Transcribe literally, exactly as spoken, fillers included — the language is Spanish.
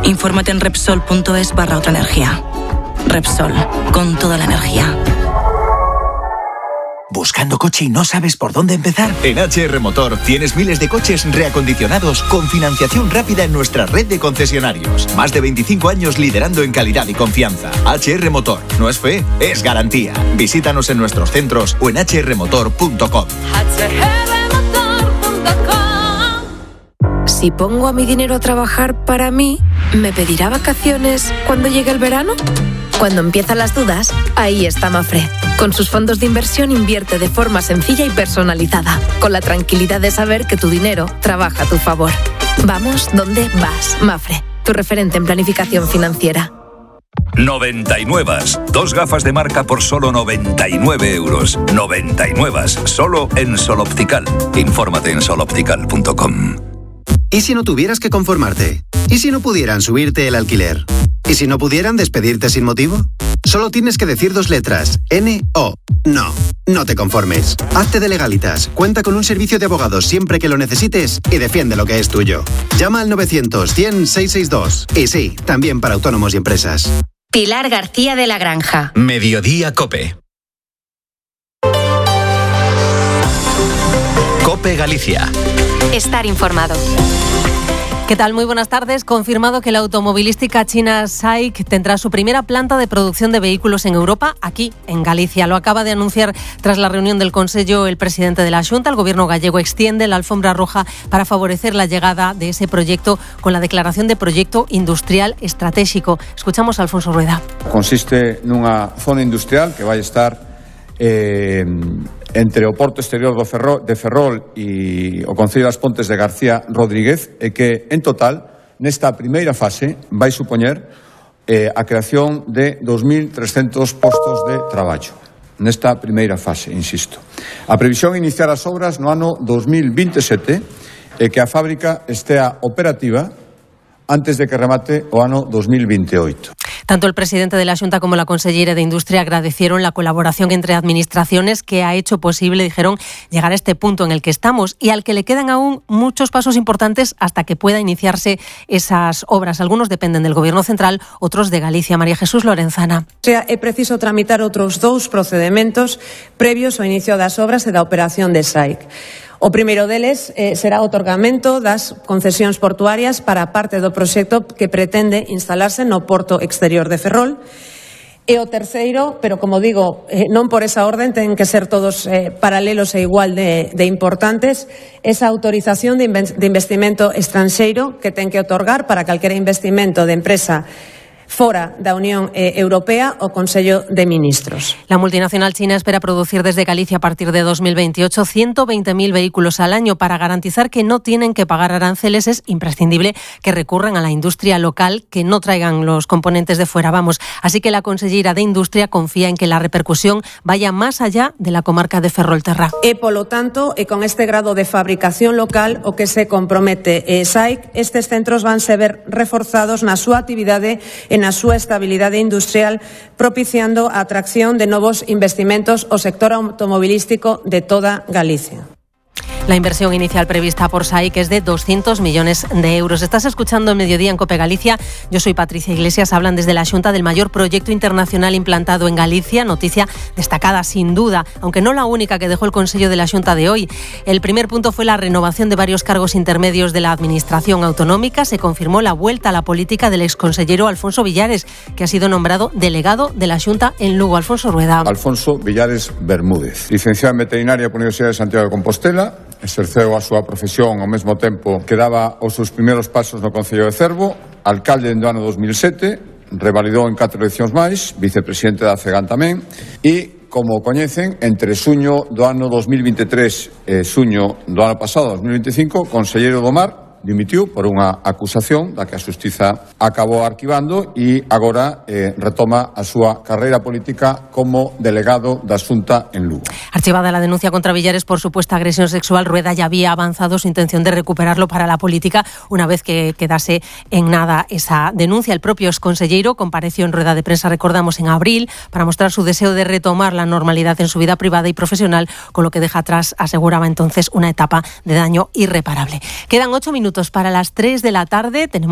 Infórmate en Repsol.es barra otra energía. Repsol, con toda la energía. ¿Buscando coche y no sabes por dónde empezar? En H R Motor tienes miles de coches reacondicionados con financiación rápida en nuestra red de concesionarios. Más de veinticinco años liderando en calidad y confianza. H R Motor. No es fe, es garantía. Visítanos en nuestros centros o en h r motor punto com. hache erre motor punto com. Si pongo a mi dinero a trabajar para mí, ¿me pedirá vacaciones cuando llegue el verano? Cuando empiezan las dudas, ahí está Mafre. Con sus fondos de inversión invierte de forma sencilla y personalizada, con la tranquilidad de saber que tu dinero trabaja a tu favor. Vamos donde vas, Mafre, tu referente en planificación financiera. noventa y nueve. Dos gafas de marca por solo noventa y nueve euros. noventa y nueve. Solo en Sol Optical. Infórmate en sol optical punto com. ¿Y si no tuvieras que conformarte? ¿Y si no pudieran subirte el alquiler? ¿Y si no pudieran despedirte sin motivo? Solo tienes que decir dos letras, N O. No, no te conformes. Hazte de Legalitas, cuenta con un servicio de abogados siempre que lo necesites y defiende lo que es tuyo. Llama al novecientos, cien, seiscientos sesenta y dos. Y sí, también para autónomos y empresas. Pilar García de la Granja. Mediodía COPE. COPE Galicia. Estar informado. ¿Qué tal? Muy buenas tardes. Confirmado que la automovilística china SAIC tendrá su primera planta de producción de vehículos en Europa, aquí, en Galicia. Lo acaba de anunciar tras la reunión del Consello el presidente de la Xunta. El Gobierno gallego extiende la alfombra roja para favorecer la llegada de ese proyecto con la declaración de proyecto industrial estratégico. Escuchamos a Alfonso Rueda. Consiste nunha zona industrial que vai estar eh, entre o Porto Exterior do Ferrol, de Ferrol e o Concello das Pontes de García Rodríguez, e que, en total, nesta primeira fase, vai supoñer eh, a creación de dos mil trescentos postos de traballo. Nesta primeira fase, insisto. A previsión é iniciar as obras no ano dos mil veintisiete e que a fábrica estea operativa antes de que remate o ano dos mil veintiocho. Tanto el presidente de la Xunta como la consellera de Industria agradecieron la colaboración entre administraciones que ha hecho posible, dijeron, llegar a este punto en el que estamos y al que le quedan aún muchos pasos importantes hasta que pueda iniciarse esas obras. Algunos dependen del Gobierno central, otros de Galicia. María Jesús Lorenzana. O sea, é preciso tramitar outros dous procedementos previos ao inicio das obras e da operación de SAIC. O primeiro deles eh, será o otorgamento das concesións portuarias para a parte do proxecto que pretende instalarse no Porto Exterior de Ferrol. E o terceiro, pero como digo, eh, non por esa orden, ten que ser todos eh, paralelos e igual de, de importantes, esa autorización de, inve- de investimento estranxeiro que ten que otorgar para calquera investimento de empresa fora da Unión eh, Europea o Consello de Ministros. La multinacional china espera producir desde Galicia a partir de dos mil veintiocho ciento veinte mil vehículos al año. Para garantizar que no tienen que pagar aranceles es imprescindible que recurran a la industria local, que no traigan los componentes de fuera. Vamos, así que la consellera de Industria confía en que la repercusión vaya más allá de la comarca de Ferrolterra. E, polo tanto, e con este grado de fabricación local, o que se compromete eh, SAIC, estes centros van se ver reforzados na súa actividade e na súa estabilidade industrial, propiciando a atracción de novos investimentos ao sector automobilístico de toda Galicia. La inversión inicial prevista por SAIC es de doscientos millones de euros. Estás escuchando el Mediodía en COPE Galicia. Yo soy Patricia Iglesias. Hablan desde la Xunta del mayor proyecto internacional implantado en Galicia. Noticia destacada sin duda, aunque no la única que dejó el Consello de la Xunta de hoy. El primer punto fue la renovación de varios cargos intermedios de la Administración Autonómica. Se confirmó la vuelta a la política del exconsellero Alfonso Villares, que ha sido nombrado delegado de la Xunta en Lugo. Alfonso Rueda. Alfonso Villares Bermúdez, licenciado en Veterinaria pola Universidade de Santiago de Compostela, exerceu a súa profesión ao mesmo tempo que daba os seus primeiros pasos no Concello de Cervo, alcalde do ano dos mil sete, revalidou en catro eleccións máis, vicepresidente da CEGAN tamén, e, como coñecen, entre suño do ano dos mil veintitrés e suño do ano pasado, dos mil veinticinco, conselleiro do Mar, dimitiu por unha acusación da que a Xustiza acabou arquivando e agora eh, retoma a súa carreira política como delegado da Xunta en Lugo. Archivada la denuncia contra Villares por supuesta agresión sexual, Rueda ya había avanzado su intención de recuperarlo para la política una vez que quedase en nada esa denuncia. El propio exconsellero compareció en rueda de prensa, recordamos, en abril, para mostrar su deseo de retomar la normalidad en su vida privada y profesional, con lo que deja atrás, aseguraba entonces, una etapa de daño irreparable. Quedan ocho minutos para las tres de la tarde. Tenemos